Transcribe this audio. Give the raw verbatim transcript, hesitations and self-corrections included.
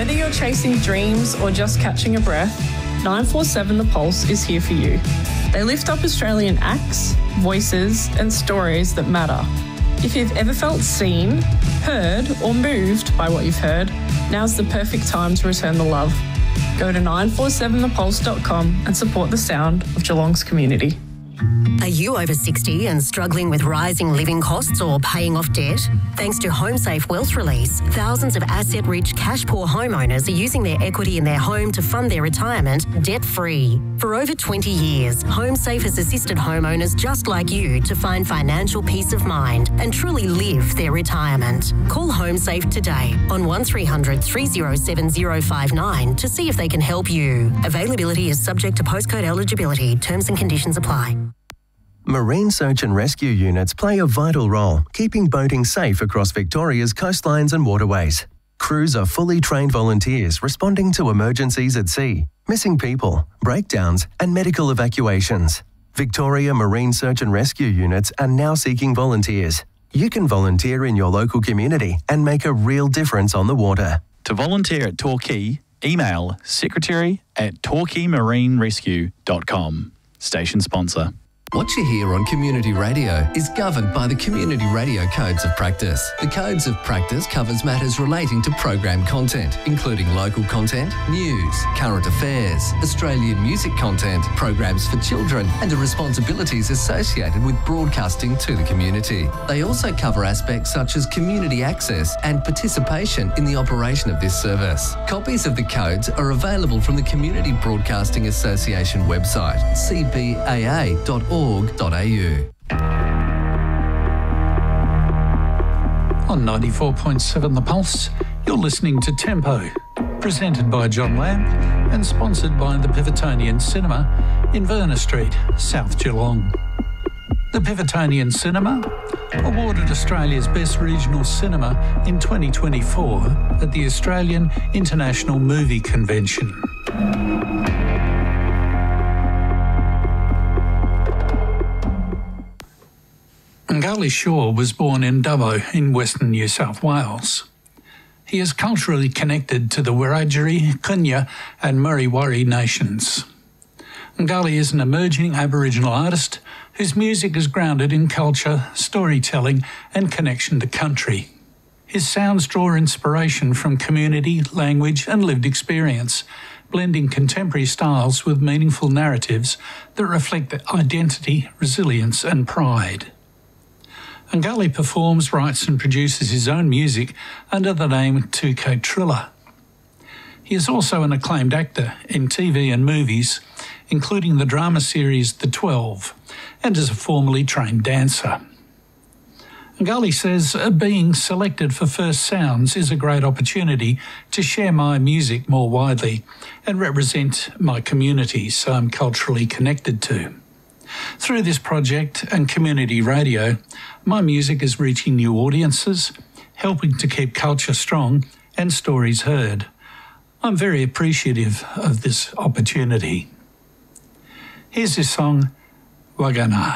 Whether you're chasing dreams or just catching a breath, nine four seven The Pulse is here for you. They lift up Australian acts, voices and stories that matter. If you've ever felt seen, heard or moved by what you've heard, now's the perfect time to return the love. Go to nine four seven the pulse dot com and support the sound of Geelong's community. Are you over sixty and struggling with rising living costs or paying off debt? Thanks to HomeSafe Wealth Release, thousands of asset-rich, cash-poor homeowners are using their equity in their home to fund their retirement debt-free. For over twenty years, HomeSafe has assisted homeowners just like you to find financial peace of mind and truly live their retirement. Call HomeSafe today on one three hundred three oh seven oh five nine to see if they can help you. Availability is subject to postcode eligibility. Terms and conditions apply. Marine search and rescue units play a vital role, keeping boating safe across Victoria's coastlines and waterways. Crews are fully trained volunteers responding to emergencies at sea, missing people, breakdowns and medical evacuations. Victoria Marine Search and Rescue units are now seeking volunteers. You can volunteer in your local community and make a real difference on the water. To volunteer at Torquay, email secretary at torquay marine rescue dot com. Station sponsor. What you hear on Community Radio is governed by the Community Radio Codes of Practice. The Codes of Practice covers matters relating to program content, including local content, news, current affairs, Australian music content, programs for children, and the responsibilities associated with broadcasting to the community. They also cover aspects such as community access and participation in the operation of this service. Copies of the codes are available from the Community Broadcasting Association website, c b a a dot org dot a u. On ninety-four point seven The Pulse, you're listening to Tempo, presented by John Lamb and sponsored by the Pivotonian Cinema in Verna Street, South Geelong. The Pivotonian Cinema, awarded Australia's Best Regional Cinema in twenty twenty-four at the Australian International Movie Convention. Ngali Shaw was born in Dubbo in Western New South Wales. He is culturally connected to the Wiradjuri, Kunya and Murri-Warri nations. Ngali is an emerging Aboriginal artist whose music is grounded in culture, storytelling and connection to country. His sounds draw inspiration from community, language and lived experience, blending contemporary styles with meaningful narratives that reflect identity, resilience and pride. Ngali performs, writes and produces his own music under the name two K Triller. He is also an acclaimed actor in T V and movies, including the drama series The Twelve, and is a formerly trained dancer. Ngali says being selected for First Sounds is a great opportunity to share my music more widely and represent my communities I'm culturally connected to. Through this project and community radio, my music is reaching new audiences, helping to keep culture strong and stories heard. I'm very appreciative of this opportunity. Here's this song, Wagana.